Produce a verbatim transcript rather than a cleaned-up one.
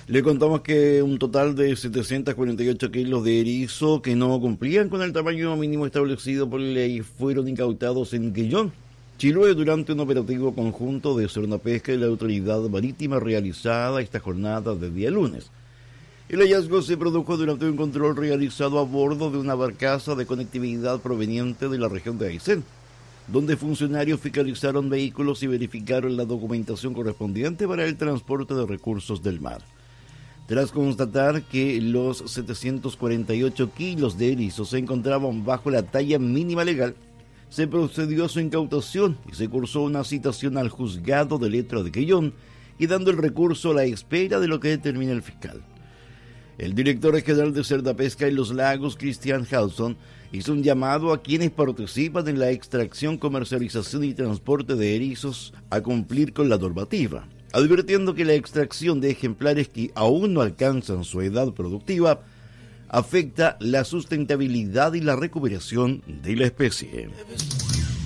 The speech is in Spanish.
Le contamos que un total de setecientos cuarenta y ocho kilos de erizo que no cumplían con el tamaño mínimo establecido por ley fueron incautados en Quellón, Chiloé, durante un operativo conjunto de Sernapesca y la Autoridad Marítima realizada esta jornada de día lunes. El hallazgo se produjo durante un control realizado a bordo de una barcaza de conectividad proveniente de la región de Aysén, donde funcionarios fiscalizaron vehículos y verificaron la documentación correspondiente para el transporte de recursos del mar. Tras constatar que los setecientos cuarenta y ocho kilos de erizo se encontraban bajo la talla mínima legal, se procedió a su incautación y se cursó una citación al juzgado de letra de Quellón, y dando el recurso a la espera de lo que determine el fiscal. El director general de Sernapesca y los Lagos, Christian Halson, hizo un llamado a quienes participan en la extracción, comercialización y transporte de erizos a cumplir con la normativa, advirtiendo que la extracción de ejemplares que aún no alcanzan su edad productiva afecta la sustentabilidad y la recuperación de la especie.